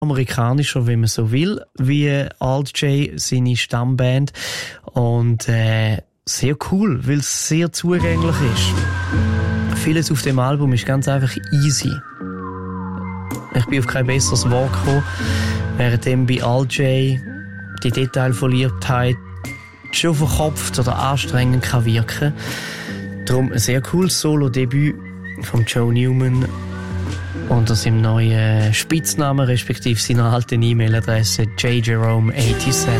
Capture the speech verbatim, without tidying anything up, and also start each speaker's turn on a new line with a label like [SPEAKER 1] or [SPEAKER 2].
[SPEAKER 1] amerikanischer, wenn man so will, wie Alt-J, seine Stammband. Und äh, sehr cool, weil es sehr zugänglich ist. Vieles auf dem Album ist ganz einfach easy. Ich bin auf kein besseres Wort gekommen, währenddem bei Alt-J die Detailverliebtheit schon verkopft oder anstrengend kann wirken. Darum ein sehr cooles Solo-Debüt von Joe Newman unter seinem neuen Spitznamen respektive seiner alten E-Mail-Adresse J Jerome siebenundachtzig.